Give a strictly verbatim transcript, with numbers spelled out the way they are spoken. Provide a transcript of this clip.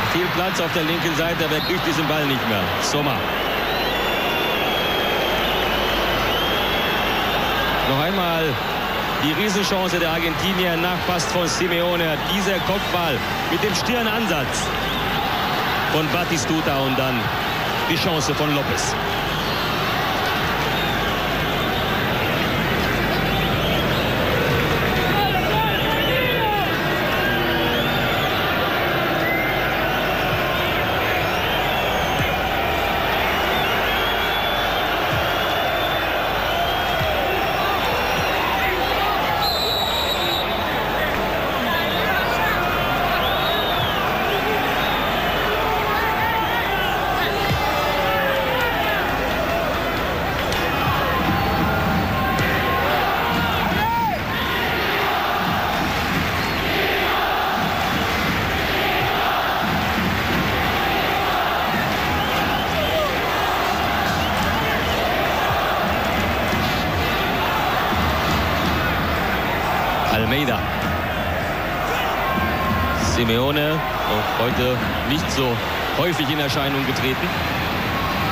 Viel Platz auf der linken Seite, aber er kriegt diesen Ball nicht mehr. Sommer. Noch einmal die Riesenchance der Argentinier, nachpasst von Simeone. Dieser Kopfball mit dem Stirnansatz von Batistuta und dann die Chance von Lopez. Almeida. Simeone, auch heute nicht so häufig in Erscheinung getreten.